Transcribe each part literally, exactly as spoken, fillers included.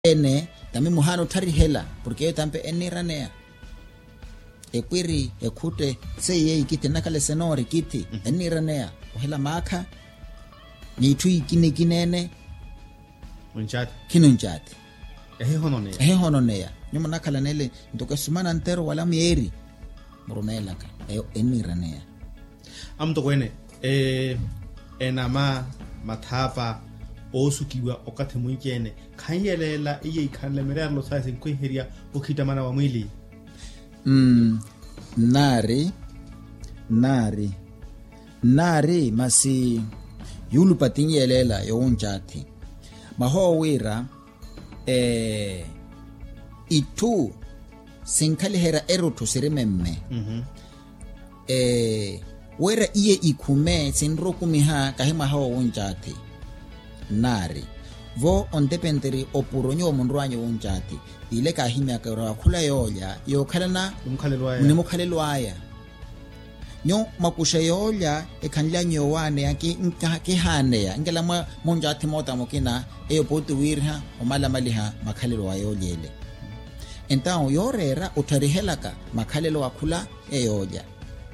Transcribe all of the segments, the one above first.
ene tami muhano tari hela porque yo tampe eniranea ekwiri ekute seye ikite nakale senori kiti eniranea ohela maka ni tui kine kinene unchati kinunchati ehe hononea ehe hononea nyuma nakala nele ntoke sumana ntero wala mieri murumela ka eniranea amto kwene eh enama mathapa osukiwa okathe muikene khanyelela iye ikhanle meralo saise kweheria okhitamana wa mwili mm nari nari nari masi yulu patinyelela yonjati maho wira eh itu sinkali hera eroto sirememme mhm eh wera iye ikume sinrokumiha kahima hawo wonjati nari vo ondependeri opuronyo omunrwanyo wonjati ile kahimya ka khula yoya yokhalana umkhalelwaya nimukhalelwaya nyo makusha yoya ekhanla nyowane yake ke haneya ngela mwa monjati mota mokina eyo potu wirha omala maliha makhalelwa yoyele então yorera utarihelaka makhalelo akhula eyoya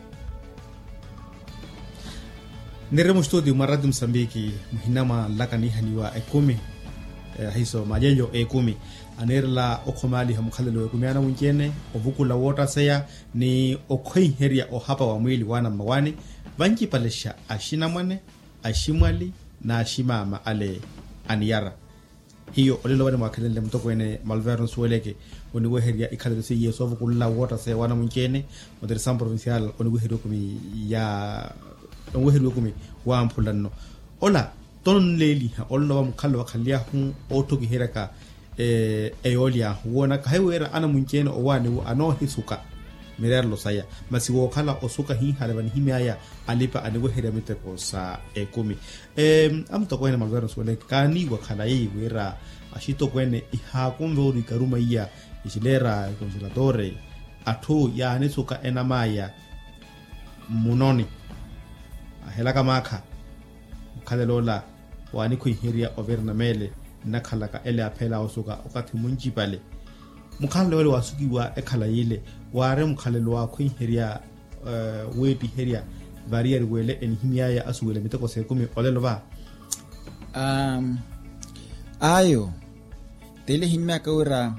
Neremo studio maradi Msambiki muhinama lakani haniwa ekumi eh, hiso majenyo ekumi anerla okomali hamukhalelo ekumi ana munjene ovukula wota seya ni okhoi heria ohapa wa mwili wana mawani vanki palesha ashina mwane ashimwali na ashimama ale aniyara hiyo olelo wale mwakelele mtoko ene malverno sueleke oni weheria ikhalelo se yeso ovukula wota seya wana munjene modere sam provincial oni weherio kumi ya ngwehelo kumi wa ampulanno ola ton leli ollo wa mukhallo khalya hu otoki heraka eh eolia wona kaiwera ana munchene owani ano hisuka mirerlo saya masi wo khala osuka hi halebani himaya alipa aniwe hera miteko sa ekumi em amto kwene malvero swele kani wa khala yi wera ashito kwene iha kumbe uri karuma iya isilera congelatore athu ya nisuka enamaya munoni hela kamakha khalelola wani kuihiria overna mele nakhalaka ele aphela osuka okathi munjipale mukhalelo wale wasukiwa ekhala yile ware mukhalelo wa kuihiria uh, wepi heria barrier wele enhimia ya asuwele miteko sekumi olelo ba um ayo tele himya kawra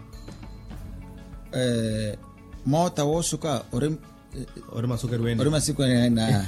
eh mota wosuka ore ore masuker wene ore masuker na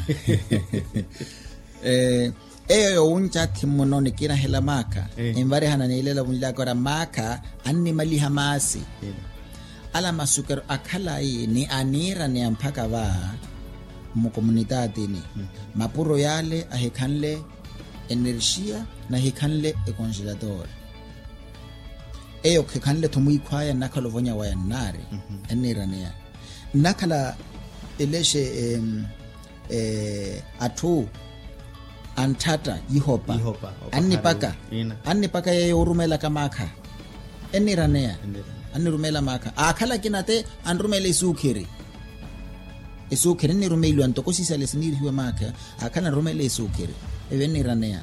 eh eyo unchati munoni kina hela maka eh. imbare hana nilela bunla kora maka anni mali hamasi eh. ala masuker akhala yi ni anira ni ampaka ba mu komunitati ni hmm. mapuro yale ahekhanle energia na hekhanle e congelador eyo kekhanle thumu ikhwaya nakhalo vonya waya nare mm -hmm. enira ne nakhala eleshe em eh athu antata yihopa yihopa annipaka annipaka yeyorumela kamakha eniranea anirumela makha akhala kinate anrumela isukhiri isukhiri ni rumelo antokosisa lesiniri hiwe makha akhala rumela isukhiri eveniranea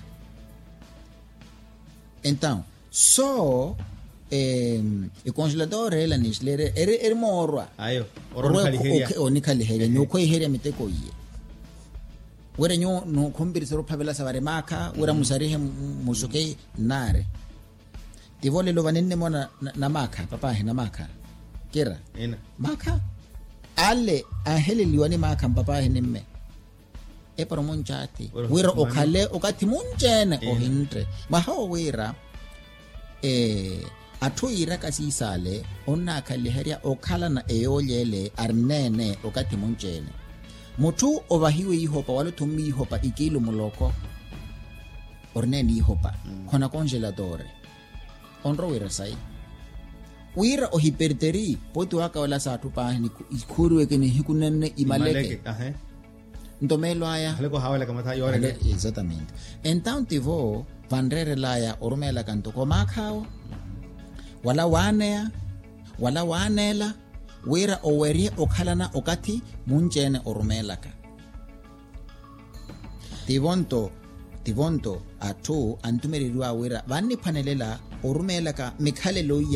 então so em e congelador ela nislere ere ere morwa ayo oro khaliheria oni khaliheria nyokho iheria miteko yiye wera nyo no kombirisero phavela savare makha wera musarihe musuke nare tivole lo vanenne mona na makha papa he na makha kera ena makha ale aheleliwa ni makha papa he nimme e para monchati wera okhale okathi munjene ohintre maho wera eh atho ira kasisale onna khaliheria okhala na eyolyele arnene okathi munjene mutu ovahiwe ihopa walo thumi ihopa ikilo muloko orneni ihopa mm. khona congelador onro wira sai wira o hiperteri potu aka wala sa thu pa ni ikhuru ekene hikunenne imaleke ahe ntomelo aya haleko hawela kama tha yore exactamente então tivo vandrere laya orumela kanto ko makhao wala wanea wala wanela wera oweri okhalana okathi munjene orumelaka tivonto tivonto athu antumeririwa wera vanni phanelela orumelaka mikhalelo